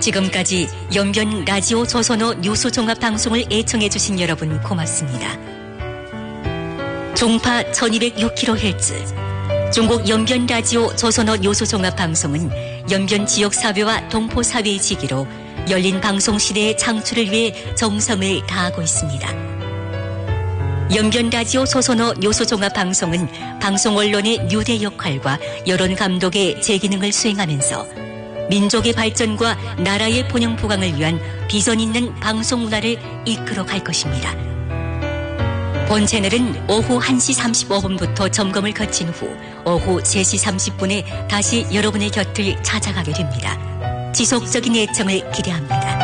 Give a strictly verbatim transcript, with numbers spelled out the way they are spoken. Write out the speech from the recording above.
지금까지 연변 라디오 조선어 뉴스 종합 방송을 애청해 주신 여러분 고맙습니다. 종파 천이백육 킬로헤르츠 중국 연변 라디오 조선어 뉴스 종합 방송은 연변 지역 사회와 동포 사회의 지기로 열린 방송 시대의 창출을 위해 정성을 다하고 있습니다. 연변 라디오 조선어 뉴스 종합 방송은 방송 언론의 뉴대 역할과 여론 감독의 제기능을 수행하면서 민족의 발전과 나라의 번영 부강을 위한 비전 있는 방송 문화를 이끌어 갈 것입니다. 본 채널은 오후 한 시 삼십오 분부터 점검을 거친 후 오후 세 시 삼십 분에 다시 여러분의 곁을 찾아가게 됩니다. 지속적인 애청을 기대합니다.